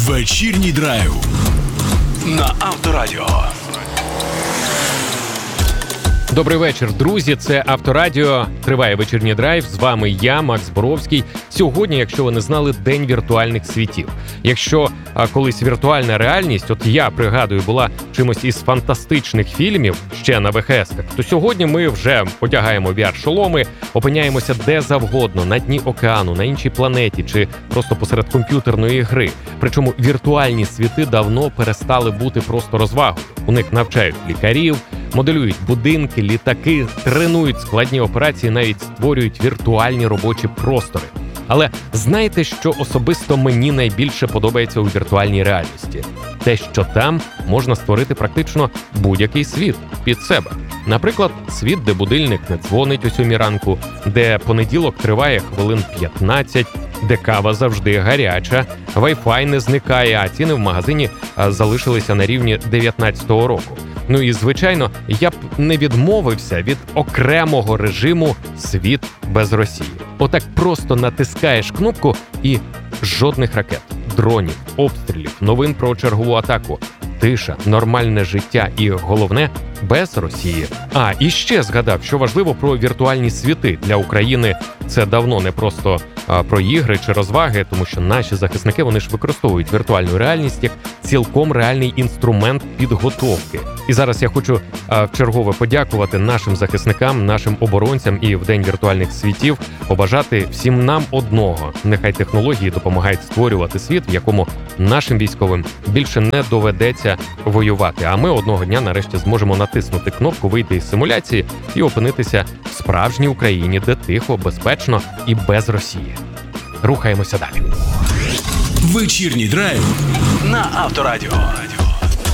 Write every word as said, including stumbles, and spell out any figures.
Вечірній драйв на Авторадіо. Добрий вечір, друзі. Це Авторадіо. Триває вечірній драйв. З вами я, Макс Боровський. Сьогодні, якщо ви не знали, День віртуальних світів. Якщо а, колись віртуальна реальність, от я пригадую, була чимось із фантастичних фільмів ще на ве ха есках, то сьогодні ми вже одягаємо ві ар-шоломи, опиняємося де завгодно, на дні океану, на іншій планеті чи просто посеред комп'ютерної гри. Причому віртуальні світи давно перестали бути просто розвагою. У них навчають лікарів, моделюють будинки, літаки, тренують складні операції, навіть створюють віртуальні робочі простори. Але знаєте, що особисто мені найбільше подобається у віртуальній реальності? Те, що там можна створити практично будь-який світ під себе. Наприклад, світ, де будильник не дзвонить о сьомій ранку, де понеділок триває хвилин п'ятнадцять, де кава завжди гаряча, вай-фай не зникає, а ціни в магазині залишилися на рівні дев'ятнадцятого року. Ну і, звичайно, я б не відмовився від окремого режиму «Світ без Росії». Отак просто натискаєш кнопку і жодних ракет, дронів, обстрілів, новин про чергову атаку, тиша, нормальне життя і, головне, без Росії. А, і ще згадав, що важливо про віртуальні світи. Для України це давно не просто а, про ігри чи розваги, тому що наші захисники, вони ж використовують віртуальну реальність як цілком реальний інструмент підготовки. І зараз я хочу а, вчергове подякувати нашим захисникам, нашим оборонцям і в День віртуальних світів побажати всім нам одного. Нехай технології допомагають створювати світ, в якому нашим військовим більше не доведеться воювати. А ми одного дня нарешті зможемо натиснути кнопку, вийти із симуляції і опинитися в справжній Україні, де тихо, безпечно і без Росії. Рухаємося далі. Вечірній драйв на Авторадіо.